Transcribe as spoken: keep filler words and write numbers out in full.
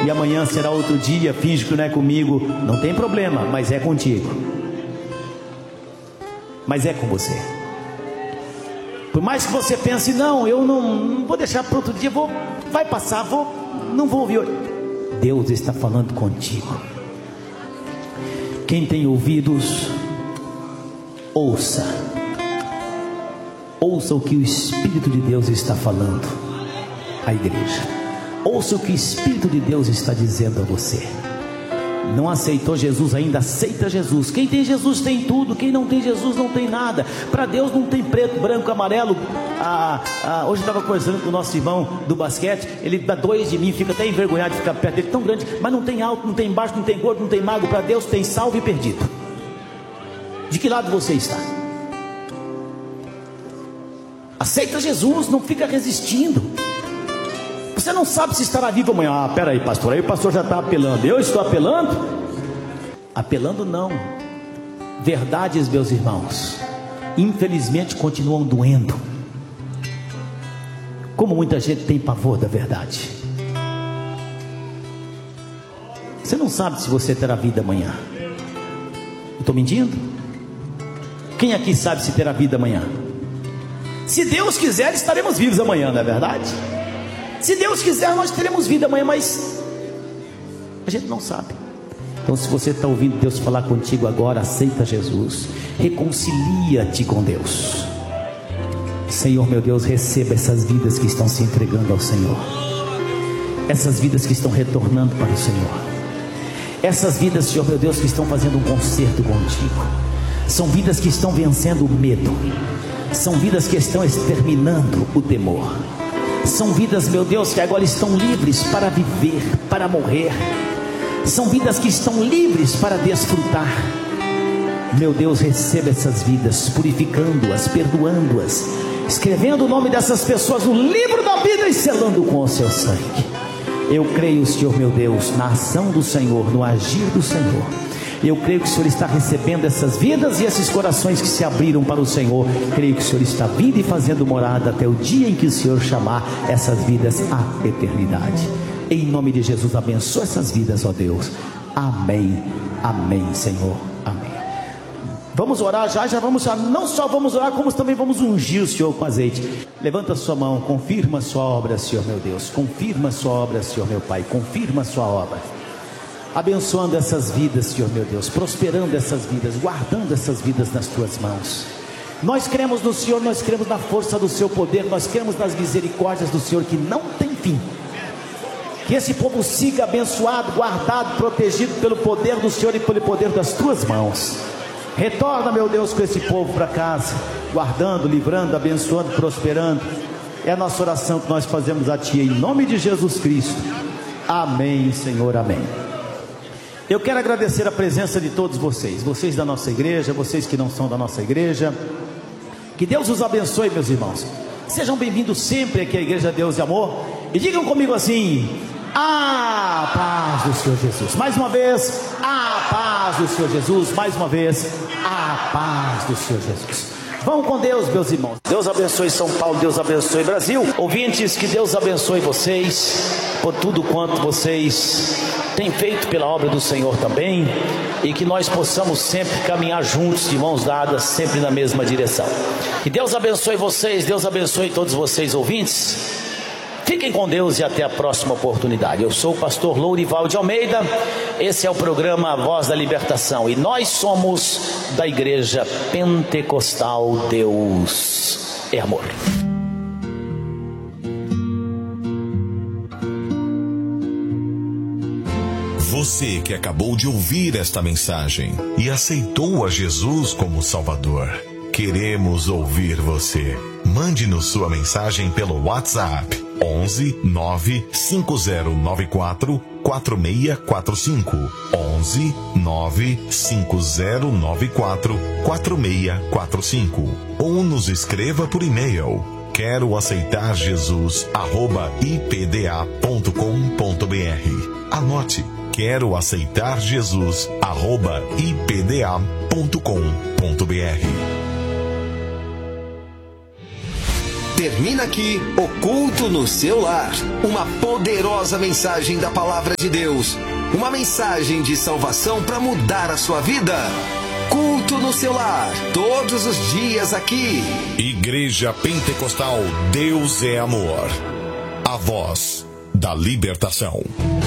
e amanhã será outro dia, finge que não é comigo. Não tem problema, mas é contigo. Mas é com você. Por mais que você pense, não, eu não, não vou deixar para outro dia, vou, vai passar, vou, não vou ouvir. Deus está falando contigo. Quem tem ouvidos, ouça. Ouça o que o Espírito de Deus está falando à igreja. Ouça o que o Espírito de Deus está dizendo a você. Não aceitou Jesus ainda? Aceita Jesus. Quem tem Jesus tem tudo. Quem não tem Jesus não tem nada. Para Deus não tem preto, branco, amarelo. ah, ah, Hoje eu estava conversando com o nosso irmão do basquete. Ele dá dois de mim, fica até envergonhado de ficar perto dele, tão grande. Mas não tem alto, não tem baixo, não tem gordo, não tem magro. Para Deus tem salvo e perdido. De que lado você está? Aceita Jesus, não fica resistindo. Você não sabe se estará vivo amanhã. Ah, peraí, pastor, aí o pastor já está apelando. Eu estou apelando? Apelando não. Verdades, meus irmãos, infelizmente continuam doendo. Como muita gente tem pavor da verdade. Você não sabe se você terá vida amanhã. Eu estou mentindo? Quem aqui sabe se terá vida amanhã? Se Deus quiser, estaremos vivos amanhã, não é verdade? Se Deus quiser, nós teremos vida amanhã, mas a gente não sabe. Então, se você está ouvindo Deus falar contigo agora, aceita Jesus, reconcilia-te com Deus. Senhor meu Deus, receba essas vidas que estão se entregando ao Senhor, essas vidas que estão retornando para o Senhor, essas vidas, Senhor meu Deus, que estão fazendo um concerto contigo. São vidas que estão vencendo o medo, são vidas que estão exterminando o temor. São vidas, meu Deus, que agora estão livres para viver, para morrer. São vidas que estão livres para desfrutar. Meu Deus, receba essas vidas, purificando-as, perdoando-as, escrevendo o nome dessas pessoas no livro da vida e selando com o seu sangue. Eu creio, Senhor meu Deus, na ação do Senhor, no agir do Senhor. Eu creio que o Senhor está recebendo essas vidas e esses corações que se abriram para o Senhor. Creio que o Senhor está vindo e fazendo morada até o dia em que o Senhor chamar essas vidas à eternidade. Em nome de Jesus, abençoa essas vidas, ó Deus. Amém, amém, Senhor, amém. Vamos orar já, já vamos, não só vamos orar, como também vamos ungir o Senhor com azeite. Levanta a sua mão, confirma a sua obra, Senhor meu Deus. Confirma a sua obra, Senhor meu Pai, confirma a sua obra. Abençoando essas vidas, Senhor meu Deus, prosperando essas vidas, guardando essas vidas nas tuas mãos. Nós cremos no Senhor, nós cremos na força do seu poder, nós cremos nas misericórdias do Senhor que não tem fim. Que esse povo siga abençoado, guardado, protegido pelo poder do Senhor e pelo poder das tuas mãos. Retorna, meu Deus, com esse povo para casa, guardando, livrando, abençoando, prosperando. É a nossa oração que nós fazemos a Ti, em nome de Jesus Cristo. Amém, Senhor, amém. Eu quero agradecer a presença de todos vocês, vocês da nossa igreja, vocês que não são da nossa igreja. Que Deus os abençoe, meus irmãos. Sejam bem-vindos sempre aqui à Igreja Deus de Amor. E digam comigo assim: a paz do Senhor Jesus. Mais uma vez, a paz do Senhor Jesus. Mais uma vez, a paz do Senhor Jesus. Vão com Deus, meus irmãos. Deus abençoe São Paulo, Deus abençoe Brasil. Ouvintes, que Deus abençoe vocês por tudo quanto vocês têm feito pela obra do Senhor também, e que nós possamos sempre caminhar juntos, de mãos dadas, sempre na mesma direção. Que Deus abençoe vocês, Deus abençoe todos vocês, ouvintes. Fiquem com Deus e até a próxima oportunidade. Eu sou o pastor Lourival de Almeida. Esse é o programa Voz da Libertação, e nós somos da Igreja Pentecostal Deus é Amor. Você que acabou de ouvir esta mensagem e aceitou a Jesus como Salvador, queremos ouvir você. Mande-nos sua mensagem pelo WhatsApp onze nove cinco zero nove quatro quatro seis quatro cinco onze nove cinco zero nove quatro quatro seis quatro cinco ou nos escreva por e-mail quero aceitar Jesus arroba i p d a ponto com ponto b r. Anote: quero aceitar Jesus arroba i p d a ponto com ponto b r. Termina aqui o Culto no Seu Lar. Uma poderosa mensagem da Palavra de Deus. Uma mensagem de salvação para mudar a sua vida. Culto no Seu Lar, todos os dias aqui. Igreja Pentecostal Deus é Amor. A voz da libertação.